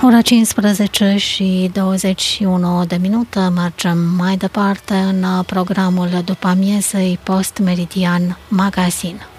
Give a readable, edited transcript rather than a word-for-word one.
Ora 15 și 21 de minute, mergem mai departe în programul după amiezei Post Meridian Magazine.